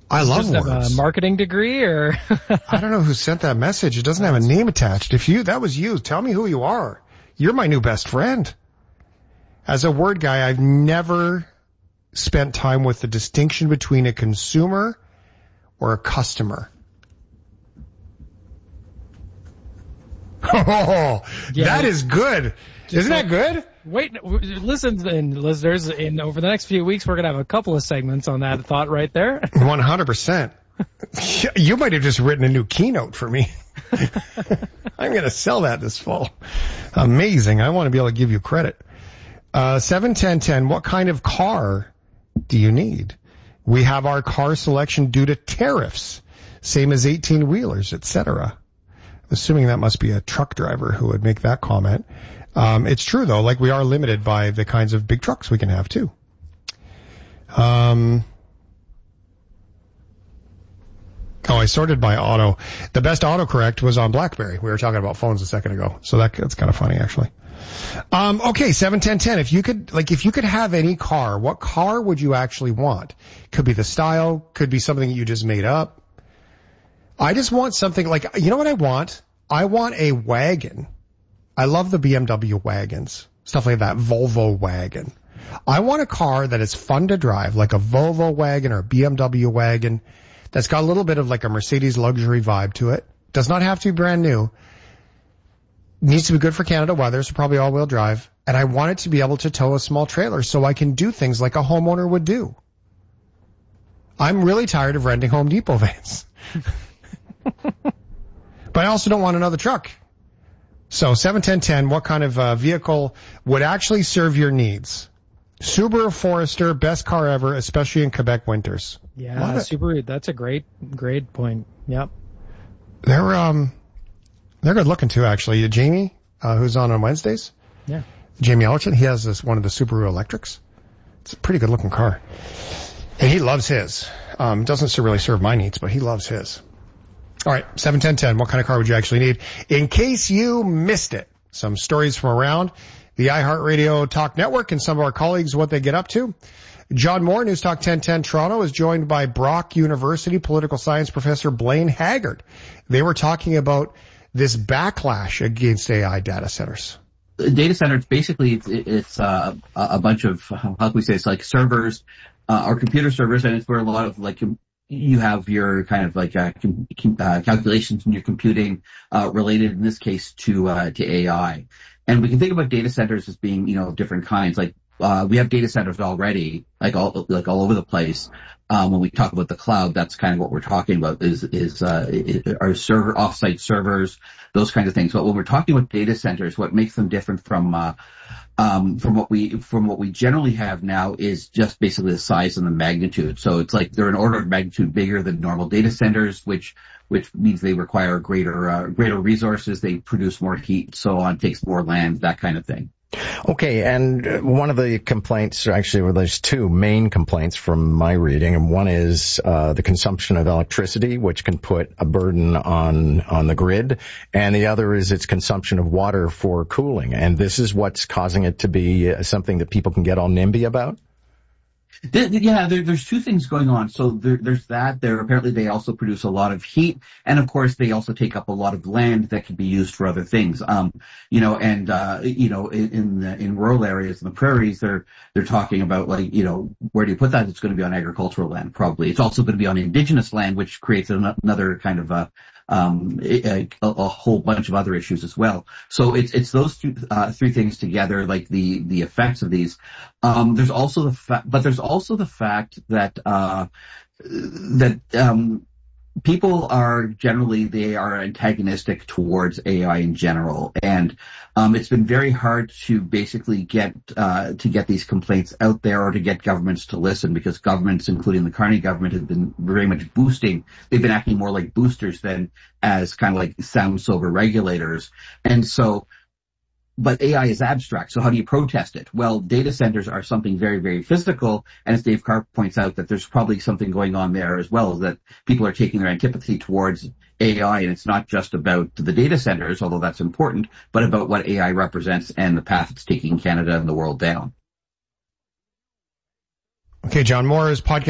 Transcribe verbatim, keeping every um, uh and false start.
I love just words. A marketing degree, or I don't know who sent that message. It doesn't have a name attached. If you, that was you. Tell me who you are. You're my new best friend. As a word guy, I've never spent time with the distinction between a consumer or a customer. Oh, yeah. That is good. Isn't that good? Wait, listen, and listeners, in over the next few weeks, we're going to have a couple of segments on that thought right there. one hundred percent. You might have just written a new keynote for me. I'm going to sell that this fall. Amazing. I want to be able to give you credit. Uh, seven ten ten, what kind of car do you need? We have our car selection due to tariffs, same as eighteen-wheelers, et cetera. Assuming that must be a truck driver who would make that comment. Um, it's true, though. Like, we are limited by the kinds of big trucks we can have, too. Um, oh, I sorted by auto. The best autocorrect was on BlackBerry. We were talking about phones a second ago. So that, that's kind of funny, actually. Um, okay, seven ten ten. If you could, like, if you could have any car, what car would you actually want? Could be the style, could be something you just made up. I just want something like, you know what I want? I want a wagon. I love the B M W wagons, stuff like that, Volvo wagon. I want a car that is fun to drive, like a Volvo wagon or a B M W wagon that's got a little bit of like a Mercedes luxury vibe to it. Does not have to be brand new. Needs to be good for Canada weather, so probably all-wheel drive. And I want it to be able to tow a small trailer so I can do things like a homeowner would do. I'm really tired of renting Home Depot vans. But I also don't want another truck. So seven ten ten, what kind of uh, vehicle would actually serve your needs? Subaru Forester, best car ever, especially in Quebec winters. Yeah, Subaru, that's a great, great point. Yep. They're, um, they're good looking too, actually. Jamie, uh, who's on on Wednesdays. Yeah. Jamie Ellerton, he has this, one of the Subaru Electrics. It's a pretty good looking car. And he loves his. Um, doesn't really serve my needs, but he loves his. All right, seven ten ten, what kind of car would you actually need? In case you missed it, some stories from around the iHeartRadio Talk Network and some of our colleagues, what they get up to. John Moore, News Talk ten ten Toronto, is joined by Brock University political science professor Blaine Haggard. They were talking about this backlash against A I data centers. Data centers, basically, it's, it's uh, a bunch of, how can we say, it's like servers, uh, or computer servers, and it's where a lot of, like, you have your kind of like uh, com- uh, calculations and your computing uh, related, in this case, to uh, to A I. And we can think about data centers as being, you know, different kinds. Like uh, we have data centers already, like all like all over the place. Um, when we talk about the cloud, that's kind of what we're talking about. Is is uh, our server offsite servers, those kinds of things. But when we're talking about data centers, what makes them different from uh, Um, from what we, from what we generally have now is just basically the size and the magnitude. So it's like they're an order of magnitude bigger than normal data centers, which, which means they require greater, uh, greater resources. They produce more heat, so on, takes more land, that kind of thing. Okay, and one of the complaints, actually, well, there's two main complaints from my reading, and one is uh the consumption of electricity, which can put a burden on on the grid, and the other is its consumption of water for cooling. And this is what's causing it to be something that people can get all NIMBY about? Yeah, there, there's two things going on. So there, there's that. There apparently they also produce a lot of heat, and of course they also take up a lot of land that can be used for other things. Um, you know, and uh, you know, in in, the, in rural areas, in the prairies, they're they're talking about, like, you know, where do you put that? It's going to be on agricultural land, probably. It's also going to be on indigenous land, which creates an, another kind of a um a, a whole bunch of other issues as well. So it's it's those two, uh, three things together, like the the effects of these. Um, there's also the fact, but there's also the fact that uh that um people are generally, they are antagonistic towards A I in general, and um it's been very hard to basically get uh to get these complaints out there, or to get governments to listen, because governments, including the Carney government, have been very much boosting. They've been acting more like boosters than as kind of like sound, sober regulators. And so, but A I is abstract, so how do you protest it? Well, data centers are something very, very physical, and as Dave Carr points out, that there's probably something going on there as well, that people are taking their antipathy towards A I, and it's not just about the data centers, although that's important, but about what A I represents and the path it's taking Canada and the world down. Okay, John Moore's podcast